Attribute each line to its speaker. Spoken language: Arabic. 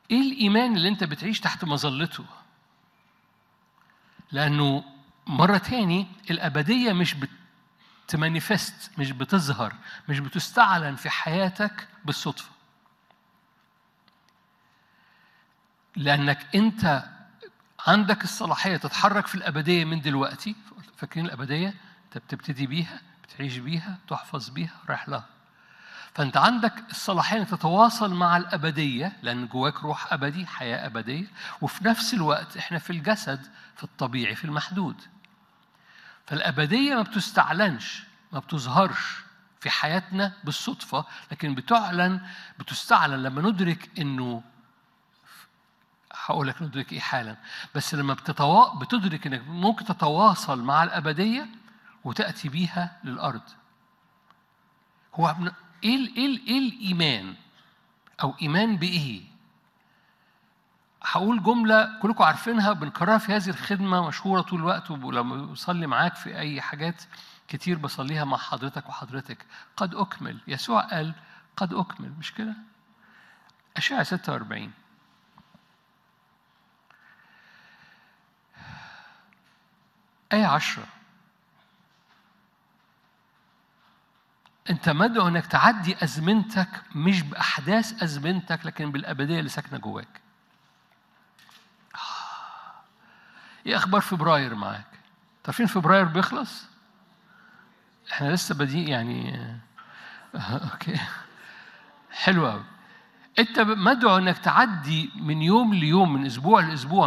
Speaker 1: إيه الإيمان اللي أنت بتعيش تحت مظلته؟ لأنه مرة تاني الأبدية مش بتمانيفست، مش بتظهر، مش بتستعلن في حياتك بالصدفة. لأنك أنت عندك الصلاحية تتحرك في الأبدية من دلوقتي. فاكرين الأبدية؟ أنت بتبتدي بيها، بتعيش بيها، تحفظ بيها، رايح لها. فأنت عندك الصلاحية أن تتواصل مع الأبدية، لأن جواك روح أبدي، حياة أبدية، وفي نفس الوقت إحنا في الجسد، في الطبيعي، في المحدود. فالأبدية ما بتستعلنش، ما بتظهرش في حياتنا بالصدفة، لكن بتستعلن لما ندرك إنه، هقول لك ندرك إيه حالا، بس لما بتدرك إنك ممكن تتواصل مع الأبدية وتأتي بيها للأرض. هو إيه الإيمان؟ أو إيمان بإيه؟ هقول جملة كلكم عارفينها، بنكررها في هذه الخدمة، مشهورة طول الوقت، ولما بصلي معاك في أي حاجات كتير بصليها مع حضرتك وحضرتك. قد أكمل. يسوع قال قد أكمل، مش كده؟ أشعياء 46 آية 10. أنت مدعو أنك تعدي أزمنتك مش بأحداث أزمنتك، لكن بالأبدية اللي ساكنة جواك. إيه أخبار فبراير معاك؟ تعرفين فبراير بيخلص؟ إحنا لسه بادئين يعني. أوكي، حلو قوي. أنت مدعو أنك تعدي من يوم ليوم، من أسبوع لأسبوع،